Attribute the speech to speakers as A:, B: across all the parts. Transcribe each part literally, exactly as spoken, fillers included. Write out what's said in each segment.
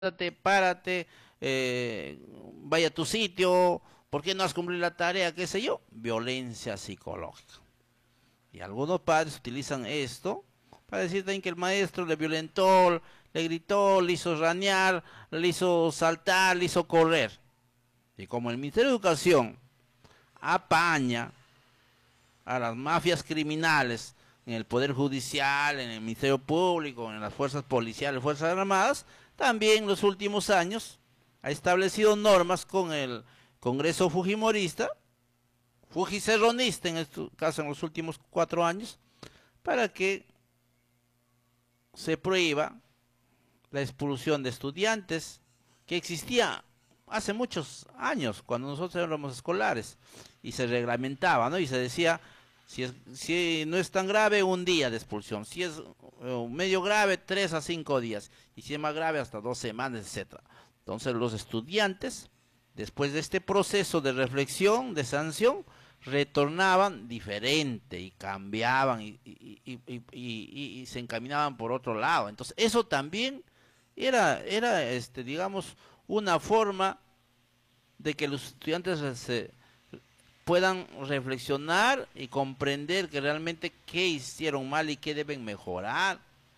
A: párate, párate, eh, vaya a tu sitio, ¿por qué no has cumplido la tarea? ¿Qué sé yo? Violencia psicológica. Y algunos padres utilizan esto para decir también que el maestro le violentó, le gritó, le hizo ranear, le hizo saltar, le hizo correr. Y como el Ministerio de Educación apaña a las mafias criminales en el Poder Judicial, en el Ministerio Público, en las fuerzas policiales, fuerzas armadas, también en los últimos años ha establecido normas con el Congreso Fujimorista, Fujicerronista en este caso en los últimos cuatro años, para que se prohíba la expulsión de estudiantes que existía hace muchos años, cuando nosotros éramos escolares, y se reglamentaba, ¿no? Y se decía, si, es, si no es tan grave, un día de expulsión, si es uh, medio grave, tres a cinco días, y si es más grave, hasta dos semanas, etcétera. Entonces los estudiantes, después de este proceso de reflexión, de sanción, retornaban diferente y cambiaban y, y, y, y, y, y se encaminaban por otro lado. Entonces eso también era, era este, digamos, una forma de que los estudiantes se puedan reflexionar y comprender que realmente qué hicieron mal y qué deben mejorar.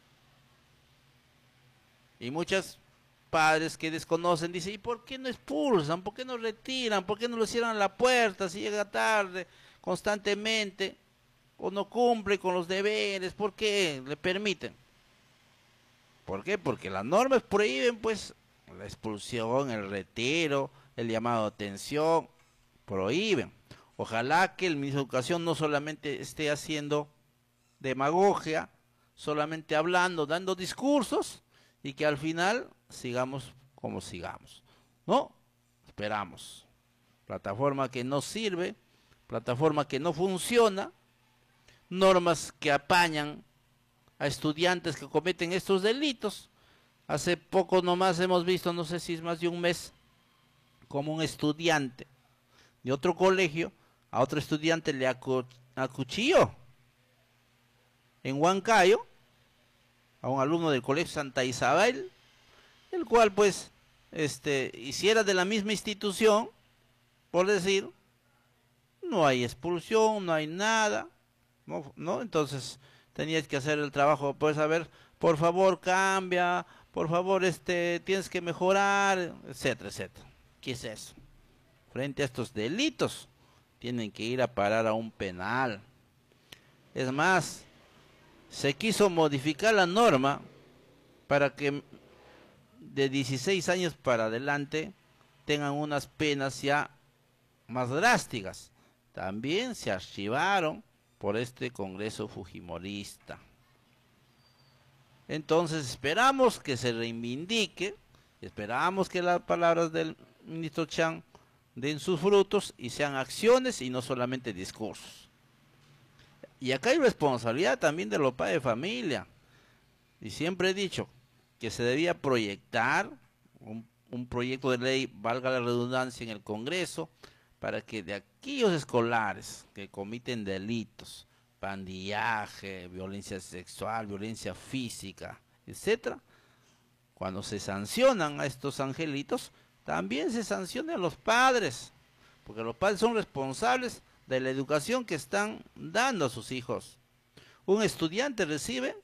A: Y muchos padres que desconocen dicen, ¿y por qué no expulsan? ¿Por qué no retiran? ¿Por qué no lo cierran la puerta si llega tarde constantemente? ¿O no cumple con los deberes? ¿Por qué le permiten? ¿Por qué? Porque las normas prohíben pues la expulsión, el retiro, el llamado de atención, prohíben. Ojalá que el Ministerio de Educación no solamente esté haciendo demagogia, solamente hablando, dando discursos, y que al final sigamos como sigamos. No, esperamos. Plataforma que no sirve, plataforma que no funciona, normas que apañan a estudiantes que cometen estos delitos. Hace poco nomás hemos visto, no sé si es más de un mes, como un estudiante de otro colegio, a otro estudiante le acu acuchilló en Huancayo, a un alumno del colegio Santa Isabel, el cual pues, este, hiciera de la misma institución, por decir, no hay expulsión, no hay nada, no, no, entonces tenías que hacer el trabajo, pues a ver, por favor cambia, por favor este, tienes que mejorar, etcétera, etcétera. ¿Qué es eso? Frente a estos delitos, tienen que ir a parar a un penal. Es más, se quiso modificar la norma para que de dieciséis años para adelante tengan unas penas ya más drásticas. También se archivaron por este Congreso Fujimorista. Entonces esperamos que se reivindique, esperamos que las palabras del ministro Chang den sus frutos y sean acciones y no solamente discursos. Y acá hay responsabilidad también de los padres de familia. Y siempre he dicho que se debía proyectar un, un proyecto de ley, valga la redundancia, en el Congreso, para que de aquellos escolares que cometen delitos, pandillaje, violencia sexual, violencia física, etcétera, cuando se sancionan a estos angelitos, también se sancionan a los padres, porque los padres son responsables de la educación que están dando a sus hijos. Un estudiante recibe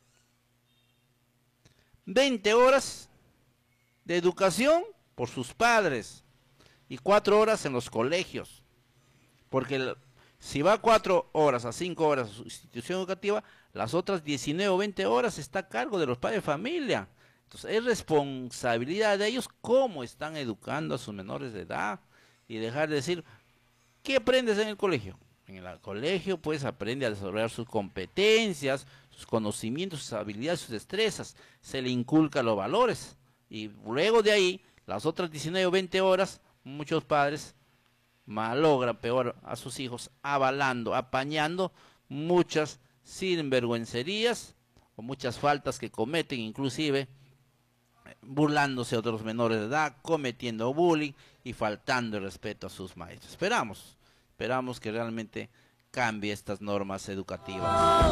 A: veinte horas de educación por sus padres y cuatro horas en los colegios, porque el, si va cuatro horas a cinco horas a su institución educativa, las otras diecinueve o veinte horas está a cargo de los padres de familia. Entonces es responsabilidad de ellos cómo están educando a sus menores de edad, y dejar de decir, ¿qué aprendes en el colegio? En el colegio pues aprende a desarrollar sus competencias, sus conocimientos, sus habilidades, sus destrezas, se le inculca los valores, y luego de ahí, las otras diecinueve o veinte horas, muchos padres malogran peor a sus hijos, avalando, apañando muchas sinvergüencerías, o muchas faltas que cometen, inclusive burlándose de otros menores de edad, cometiendo bullying y faltando el respeto a sus maestros. Esperamos, esperamos que realmente cambie estas normas educativas.